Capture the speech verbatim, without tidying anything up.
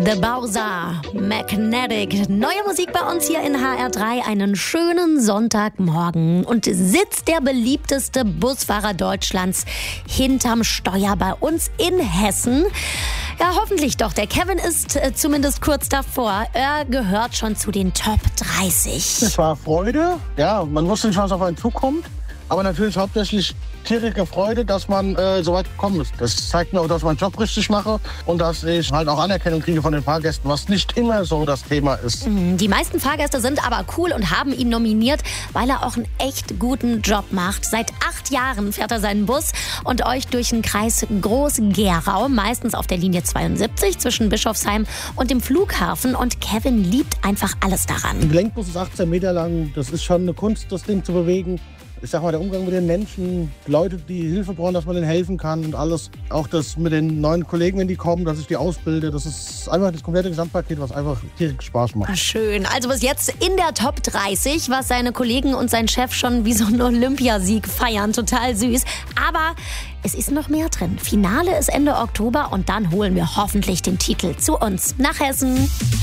The Bowser, Magnetic. Neue Musik bei uns hier in H R drei. Einen schönen Sonntagmorgen. Und sitzt der beliebteste Busfahrer Deutschlands hinterm Steuer bei uns in Hessen? Ja, hoffentlich doch. Der Kevin ist äh, zumindest kurz davor. Er gehört schon zu den Top dreißig. Es war Freude. Ja, man wusste nicht, was auf einen zukommt. Aber natürlich hauptsächlich tierige Freude, dass man äh, so weit gekommen ist. Das zeigt mir auch, dass ich meinen Job richtig mache und dass ich halt auch Anerkennung kriege von den Fahrgästen, was nicht immer so das Thema ist. Die meisten Fahrgäste sind aber cool und haben ihn nominiert, weil er auch einen echt guten Job macht. Seit acht Jahren fährt er seinen Bus und euch durch den Kreis Groß-Gerau, meistens auf der Linie zweiundsiebzig zwischen Bischofsheim und dem Flughafen. Und Kevin liebt einfach alles daran. Ein Gelenkbus ist achtzehn Meter lang. Das ist schon eine Kunst, das Ding zu bewegen. Ich sag mal, der Umgang mit den Menschen, Leute, die Hilfe brauchen, dass man denen helfen kann und alles. Auch das mit den neuen Kollegen, wenn die kommen, dass ich die ausbilde. Das ist einfach das komplette Gesamtpaket, was einfach tierisch Spaß macht. Schön. Also bis jetzt in der Top dreißig, was seine Kollegen und sein Chef schon wie so einen Olympiasieg feiern. Total süß. Aber es ist noch mehr drin. Finale ist Ende Oktober und dann holen wir hoffentlich den Titel zu uns nach Hessen.